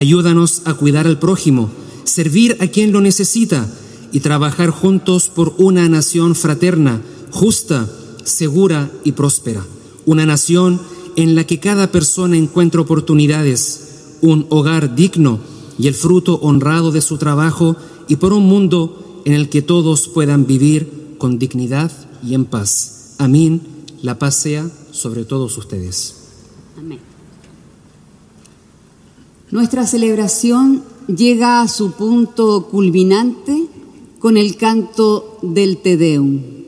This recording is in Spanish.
Ayúdanos a cuidar al prójimo, servir a quien lo necesita y trabajar juntos por una nación fraterna, justa, segura y próspera. Una nación en la que cada persona encuentre oportunidades, un hogar digno y el fruto honrado de su trabajo, y por un mundo en el que todos puedan vivir con dignidad y en paz. Amén. La paz sea sobre todos ustedes. Amén. Nuestra celebración llega a su punto culminante con el canto del Te Deum.